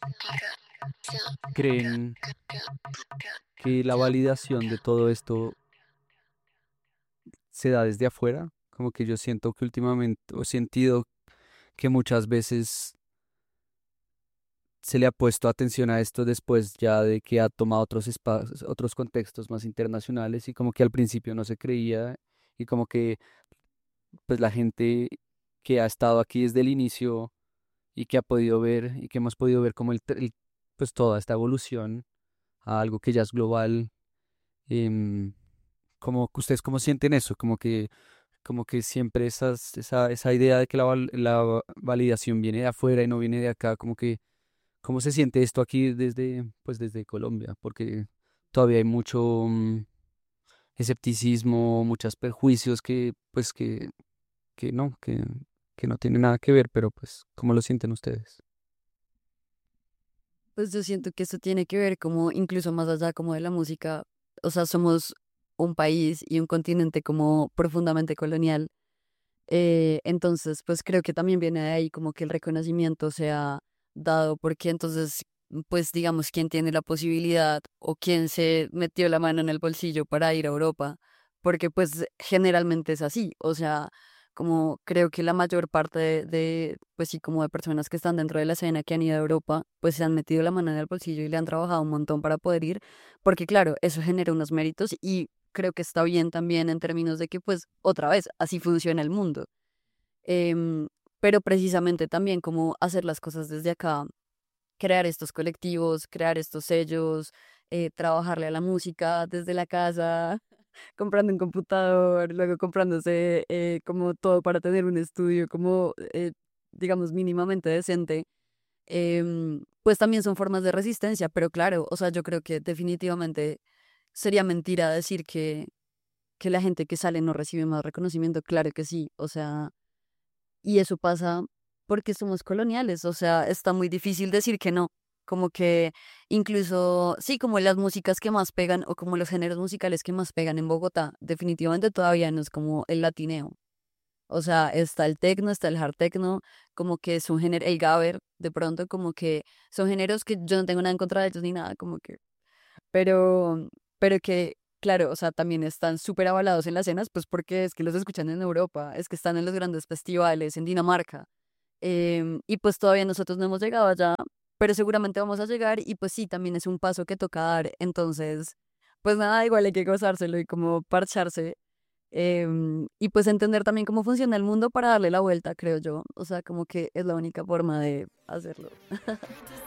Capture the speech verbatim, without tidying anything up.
¿Creen que la validación de todo esto se da desde afuera? Como que yo siento que últimamente, o sentido que muchas veces se le ha puesto atención a esto después ya de que ha tomado otros espacios, otros contextos más internacionales y como que al principio no se creía y como que pues la gente que ha estado aquí desde el inicio y que ha podido ver y que hemos podido ver como el, tr- el- pues toda esta evolución a algo que ya es global, em, como que ustedes cómo sienten eso, como que como que siempre esas, esa, esa idea de que la, val- la va- validación viene de afuera y no viene de acá, como que ¿cómo se siente esto aquí desde, pues desde Colombia? Porque todavía hay mucho mm, escepticismo, muchos perjuicios que, pues que, que no, que, que no tienen nada que ver, pero pues, ¿cómo lo sienten ustedes? Pues yo siento que eso tiene que ver como incluso más allá como de la música, o sea, somos un país y un continente como profundamente colonial. Eh, entonces, pues creo que también viene de ahí como que el reconocimiento sea dado, porque entonces, pues digamos, quién tiene la posibilidad o quién se metió la mano en el bolsillo para ir a Europa, porque pues generalmente es así, o sea, como creo que la mayor parte de, de, pues sí, como de personas que están dentro de la escena que han ido a Europa, pues se han metido la mano en el bolsillo y le han trabajado un montón para poder ir, porque claro, eso genera unos méritos y creo que está bien también en términos de que, pues, otra vez, así funciona el mundo. Em, pero precisamente también como hacer las cosas desde acá, crear estos colectivos, crear estos sellos, eh, trabajarle a la música desde la casa, comprando un computador, luego comprándose eh, como todo para tener un estudio como, eh, digamos, mínimamente decente. Em, pues también son formas de resistencia, pero claro, o sea, yo creo que definitivamente sería mentira decir que, que la gente que sale no recibe más reconocimiento, claro que sí, o sea, y eso pasa porque somos coloniales, o sea, está muy difícil decir que no, como que incluso, sí, como las músicas que más pegan o como los géneros musicales que más pegan en Bogotá, definitivamente todavía no es como el latineo. O sea, está el tecno, está el hard techno, como que es un género, el gabber, de pronto, como que son géneros que yo no tengo nada en contra de ellos ni nada, como que pero, pero que, claro, o sea, también están súper avalados en las cenas, pues porque es que los escuchan en Europa, es que están en los grandes festivales, en Dinamarca, em, y pues todavía nosotros no hemos llegado allá, pero seguramente vamos a llegar y pues sí, también es un paso que toca dar, entonces, pues nada, igual hay que gozárselo y como parcharse. em, y pues entender también cómo funciona el mundo para darle la vuelta, creo yo. O sea, como que es la única forma de hacerlo.